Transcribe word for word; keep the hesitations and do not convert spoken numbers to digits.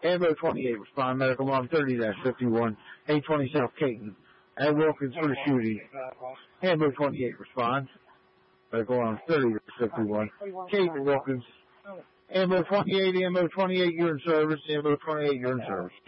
Ambo twenty-eight, respond. Medical alarm thirty dash fifty-one, eight twenty South Caton. Ed Wilkins for the shooting. Ambo twenty-eight, respond. Medical alarm thirty dash fifty-one, Caton Wilkins. Ambo twenty-eight, Ambo twenty-eight, you're in service. Ambo twenty-eight, you're in service.